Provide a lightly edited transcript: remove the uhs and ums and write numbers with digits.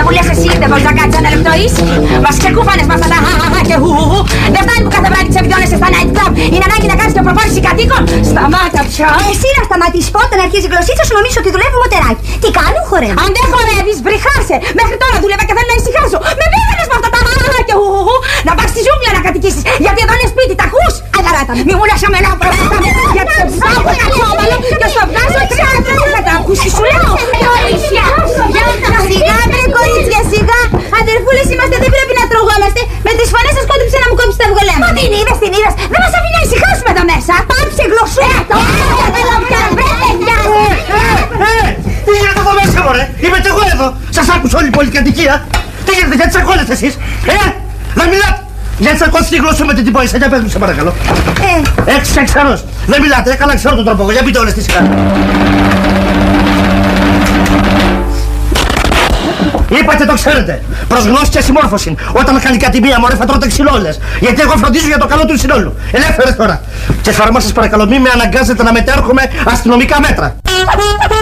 μου λες εσύ δεν μπορείς να κάνεις ένα λεπτό ήσυχη. Μας ξεκούφανες μας τα και χουχουχου. Δεν φτάνει που κάθε βράδυ ξεπιώνεσαι στα night club. Είναι ανάγκη να κάνεις και προπόνηση κατοίκων. Σταμάτα πια. Εσύ να σταματήσεις πότε να αρχίσει η γλωσσίτσα σου, νομίζω ότι δουλεύει μοτεράκι. Τι κάνει, χορεύει. Αν δεν χορεύεις, βρυχάσαι. Μέχρι τώρα δούλευα και θέλω να ησυχάσω. Με πήγαινες με αυτά τα και χουχουχου. Να πας στη ζούγκλα να κατοικήσεις. Γιατί εδώ είναι σπίτι, τα ακούς. Αγαράτα με. Μη μου λες αμένα πράγματα. Γιατί σε ψάχνω κακόμαλο και στο βγάζω ξάδρα. Θα τα ακούσεις σου λέω. Σιγά βρε κορίτσια, σιγά. Αδερφούλες είμαστε, δεν πρέπει να τρογόμαστε. Με τις φωνές σας κόντυψε να μου κόψει τα αυγολέμματα. Μα την είδες, την είδες. Δεν μας αφήνει να ησυχάσουμε εδώ μέσα. Πάψε γλωσσούρα. Τι γίνεται εδώ μέσα, μωρέ. Είμαι κι εγώ εδώ. Σας άκουσα όλη η πολυκατοικία. Τι γίνεται, γιατί τσακώνεστε εσείς. Δεν μιλάτε. Γιατί τσακώθηκε η γλώσσα με την τυπώησα. Για πες μου, σε παρακαλώ. Έξι και ξερός. Δεν μιλάτε, καλά ξέρω τον τρόπο. Για πείτε όλες τις σιγά. Είπατε το ξέρετε. Προς γνώση και συμμόρφωση. Όταν κάνει κάτι μία μωρέ θα τρώτε ξυλόλες. Γιατί εγώ φροντίζω για το καλό του συνόλου. Ελεύθερες τώρα. Και εφαρμόστε σας παρακαλώ, μην με αναγκάζετε να μετέρχομαι αστυνομικά μέτρα.